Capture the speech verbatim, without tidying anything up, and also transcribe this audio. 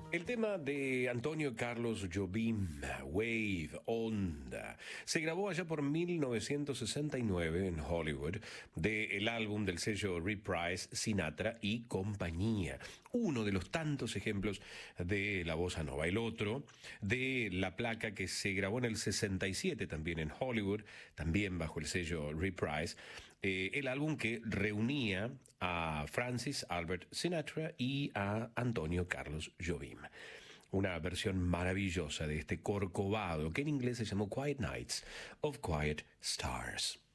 El tema de Antonio Carlos Jobim, Wave, Onda, se grabó allá por mil novecientos sesenta y nueve en Hollywood del álbum del sello Reprise, Sinatra y compañía. Uno de los tantos ejemplos de la bossa nova. El otro de la placa que se grabó en el sesenta y siete también en Hollywood, también bajo el sello Reprise, eh, el álbum que reunía a Francis Albert Sinatra y a Antonio Carlos Jobim. Una versión maravillosa de este Corcovado que en inglés se llamó Quiet Nights of Quiet Stars.